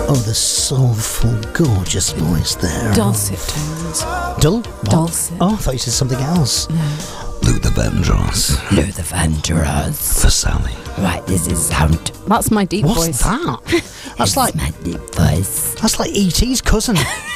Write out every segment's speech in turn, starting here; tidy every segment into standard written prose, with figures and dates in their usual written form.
Oh, the soulful, gorgeous voice there. Dulcet tones. What? Dulcet. Oh, I thought you said something else. Luther Vandross. Luther Vandross. For Sally. Right, this is sound. That's my deep What's voice. that? That's like my deep voice. That's like E.T.'s cousin.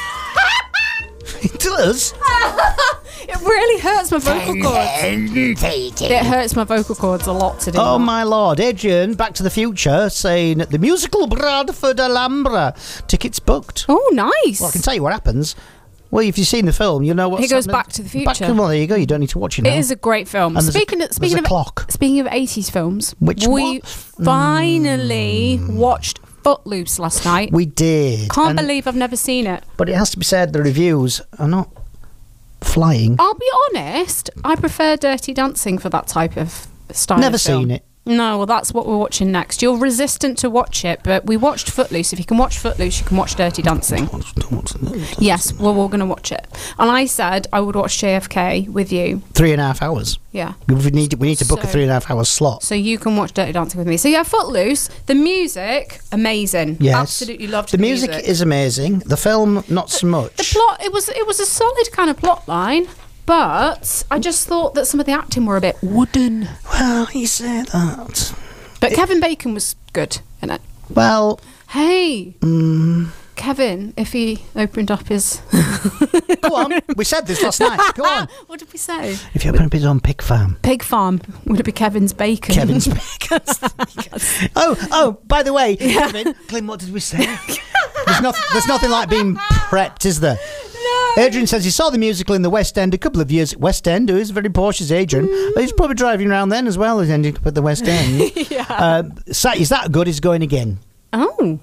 It does. It really hurts my vocal cords. It hurts my vocal cords a lot to do. Oh that. my lord, Adrian, Back to the Future, saying the musical Bradford Alhambra. Tickets booked. Oh, nice. Well, I can tell you what happens. Well, if you've seen the film, you know what. He goes Back to the Future. Well, there you go. You don't need to watch it now. It is a great film. And there's Speaking a of clock. Speaking of 80s films, Which we finally watched Footloose last night. We did. Can't believe I've never seen it. But it has to be said, the reviews are not flying. I'll be honest, I prefer Dirty Dancing for that type of style. Never of film. seen it. No, well, that's what we're watching next. You're resistant to watch it, but we watched Footloose. If you can watch Footloose, you can watch Dirty Dancing. Yes, well, we're going to watch it. And I said I would watch JFK with you. 3.5 hours. Yeah. We need to book a 3.5 hour slot. So you can watch Dirty Dancing with me. So yeah, Footloose. The music, amazing. Yes. Absolutely loved the music. Is amazing. The film, not so much. The plot, it was a solid kind of plot line. But I just thought that some of the acting were a bit wooden. Well, you say that. But Kevin Bacon was good in it. Well... Hey, Kevin, if he opened up his... Go on. We said this last night. Go on. What did we say? If you open up his own pig farm. Pig farm. Would it be Kevin's Bacon? Kevin's Bacon. Oh, by the way, Kevin, Glenn, what did we say? There's nothing like being prepped, is there? No. Adrian says he saw the musical in the West End a couple of years. West End, who is very posh as Adrian. He's probably driving around then as well as ending up at the West End. Yeah. Is that good? He's going again. Oh.